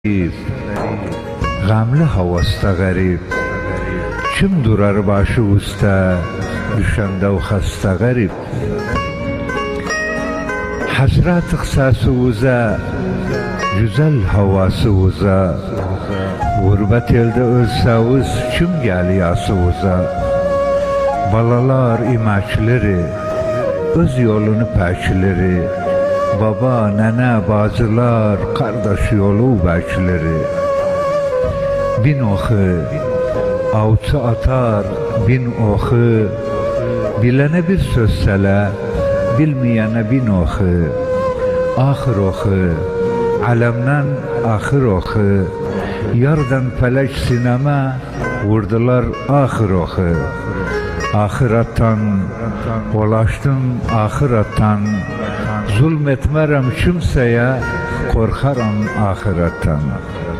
Gamlı havasta garip, kim durar başı usta, düşende o hasta garip. Hasrat ıksası uza, güzel havası uza, gurbet elde ölsavuz, kim geliyası uza. Balalar imaçları, öz yolunu pəkileri, baba, nene, bacılar, kardeş yolu bekleri. Bin oxu, avçı atar, bin oxu, bilene bir söz sələ, bilmeyene bin oxu. Axır oxu, aləmdən axır oxu, yardan fələk sinəmə, vurdular axır oxu. Ahirattan, ulaştım ahirattan, zulm etmərəm kimsəyə, korxaram ahirattan.